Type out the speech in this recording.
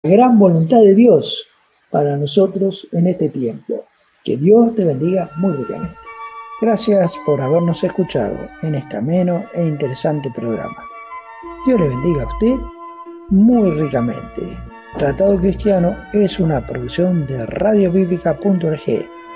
gran voluntad de Dios para nosotros en este tiempo. Que Dios te bendiga muy ricamente. Gracias por habernos escuchado en este ameno e interesante programa. Dios le bendiga a usted muy ricamente. Tratado Cristiano es una producción de radiobíblica.org